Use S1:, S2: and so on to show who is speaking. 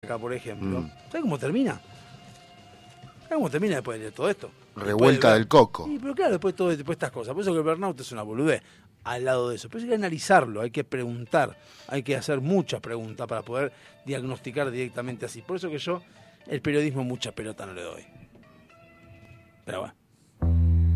S1: Barraca, por ejemplo, ¿sabes cómo termina? ¿Sabes cómo termina después de todo esto?
S2: Revuelta del coco.
S1: Sí, pero claro, después de estas cosas. Por eso que el burnout es una boludez al lado de eso. Pero hay que analizarlo, hay que preguntar, hay que hacer muchas preguntas para poder diagnosticar directamente así. Por eso que yo el periodismo mucha pelota no le doy. Pero bueno.